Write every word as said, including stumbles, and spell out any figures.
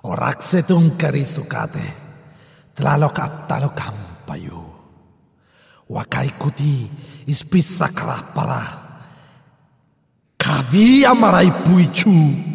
Orak setong karisukate, tlalok at talok kampayo. Wakai kuti ispisa karapara. Kavi amarai puichu.